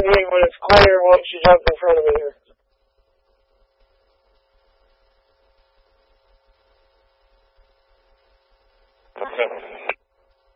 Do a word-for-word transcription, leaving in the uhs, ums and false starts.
me when it's clear once you jump in front of me here. Okay.